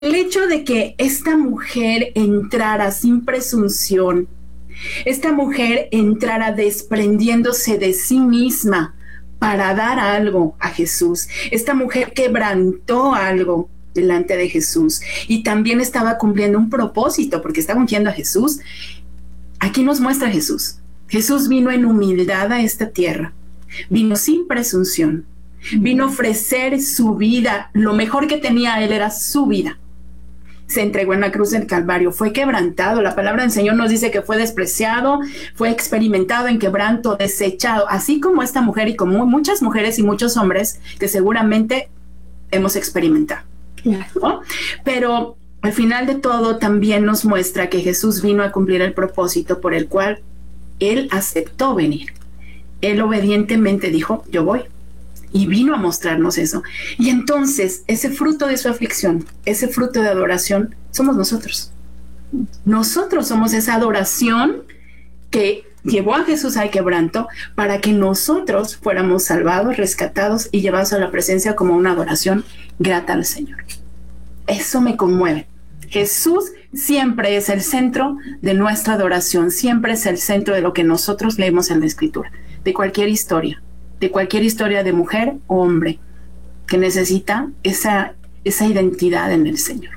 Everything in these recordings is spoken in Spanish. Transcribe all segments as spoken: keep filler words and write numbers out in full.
el hecho de que esta mujer entrara sin presunción, esta mujer entrara desprendiéndose de sí misma para dar algo a Jesús, esta mujer quebrantó algo delante de Jesús y también estaba cumpliendo un propósito porque estaba ungiendo a Jesús. Aquí nos muestra Jesús. Jesús vino en humildad a esta tierra, vino sin presunción, vino a ofrecer su vida. Lo mejor que tenía él era su vida. Se entregó en la cruz del Calvario, fue quebrantado. La palabra del Señor nos dice que fue despreciado, fue experimentado en quebranto, desechado, así como esta mujer y como muchas mujeres y muchos hombres que seguramente hemos experimentado, ¿no? Pero al final de todo también nos muestra que Jesús vino a cumplir el propósito por el cual él aceptó venir. Él obedientemente dijo, yo voy. Y vino a mostrarnos eso. Y entonces, ese fruto de su aflicción, ese fruto de adoración, somos nosotros. Nosotros somos esa adoración que llevó a Jesús al quebranto para que nosotros fuéramos salvados, rescatados y llevados a la presencia como una adoración grata al Señor. Eso me conmueve. Jesús siempre es el centro de nuestra adoración, siempre es el centro de lo que nosotros leemos en la Escritura, de cualquier historia. de cualquier historia de mujer o hombre que necesita esa, esa identidad en el Señor.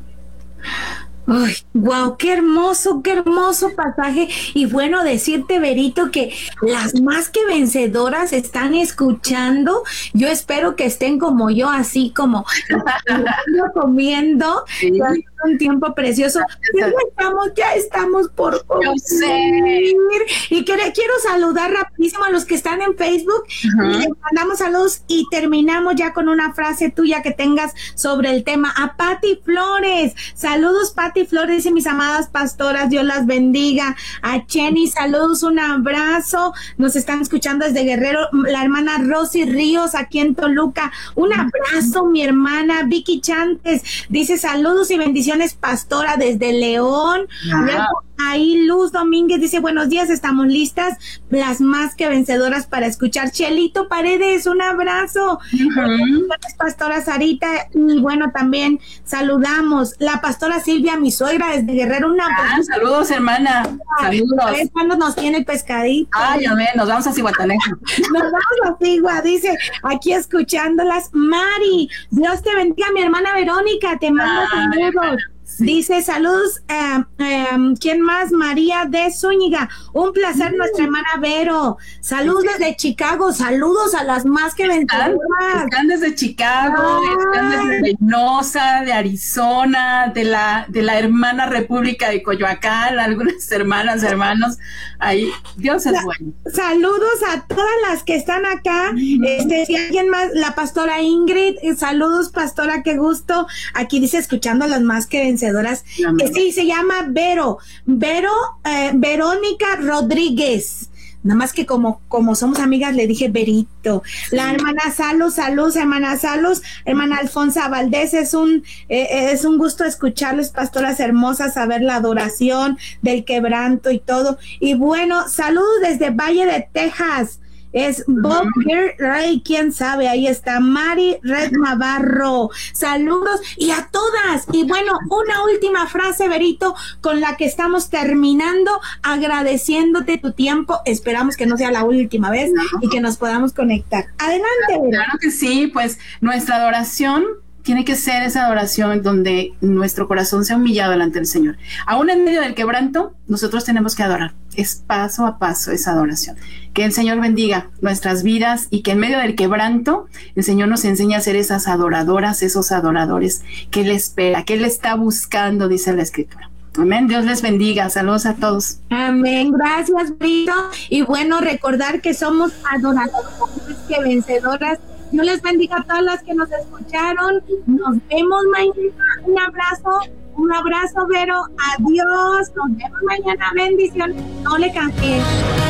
Uy, wow, qué hermoso, qué hermoso pasaje. Y bueno, decirte, Berito, que las más que vencedoras están escuchando. Yo espero que estén como yo, así como comiendo. Sí. Un tiempo precioso. Ya estamos, ya estamos por concluir. Y que, quiero saludar rapidísimo a los que están en Facebook. Uh-huh. Y les mandamos saludos y terminamos ya con una frase tuya que tengas sobre el tema. A Pati Flores, saludos Pati Flores y mis amadas pastoras, Dios las bendiga. A Chenny, saludos, un abrazo. Nos están escuchando desde Guerrero, la hermana Rosy Ríos aquí en Toluca. Un abrazo, mi hermana Vicky Chantes. Dice saludos y bendiciones, pastora, desde León. Wow. Ahí Luz Domínguez dice buenos días, estamos listas, las más que vencedoras para escuchar. Chelito Paredes, un abrazo. Uh-huh. Pastora Sarita, y bueno, también saludamos la pastora Silvia, mi suegra desde Guerrero. Una ah, saludos, hermana. Saludos. ¿Cuándo nos tiene el pescadito? Ay, a ver, nos vamos a Cihuatanejo. Nos vamos a Cigua, dice, aquí escuchándolas. Mari, Dios te bendiga, mi hermana Verónica, te mando ah, saludos. Sí. Dice, saludos, eh, eh, ¿quién más? María de Zúñiga, un placer, mm. nuestra hermana Vero. Saludos sí. desde Chicago, saludos a las más que vencedoras. Están, están desde Chicago, Ay. están desde Reynosa, de Arizona, de la, de la hermana República de Coyoacán, algunas hermanas, hermanos, ahí, Dios es la, bueno. Saludos a todas las que están acá, mm. este, si alguien más, la pastora Ingrid, eh, saludos pastora, qué gusto, aquí dice, escuchando a las más que vencedoras. Eh, sí, se llama Vero, Vero, eh, Verónica Rodríguez. Nada más que como, como somos amigas, le dije Berito. Sí. La hermana Salos, saludos, hermana Salos, hermana Alfonsa Valdés, es un, eh, es un gusto escucharles, pastoras hermosas, saber la adoración del quebranto y todo. Y bueno, saludos desde Valle de Texas. Es Bob uh-huh. Ray, quién sabe, ahí está Mari Red Navarro, saludos y a todas. Y bueno, una última frase, Berito, con la que estamos terminando, agradeciéndote tu tiempo, esperamos que no sea la última vez no. y que nos podamos conectar. Adelante, claro, claro que sí, pues nuestra adoración tiene que ser esa adoración donde nuestro corazón sea humillado delante del Señor. Aún en medio del quebranto, nosotros tenemos que adorar. Es paso a paso esa adoración. Que el Señor bendiga nuestras vidas y que en medio del quebranto, el Señor nos enseñe a ser esas adoradoras, esos adoradores que Él espera, que Él está buscando, dice la Escritura. Amén. Dios les bendiga. Saludos a todos. Amén. Gracias, Brito. Y bueno, recordar que somos adoradoras, que vencedoras. Dios les bendiga a todas las que nos escucharon. Nos vemos mañana. Un abrazo, un abrazo, Vero. Adiós. Nos vemos mañana. Bendiciones. No le cambien.